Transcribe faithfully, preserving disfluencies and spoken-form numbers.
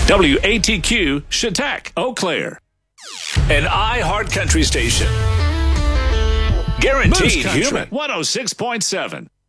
W A T Q, Chautauqua, Eau Claire. An iHeart Country station. Guaranteed human. one oh six point seven.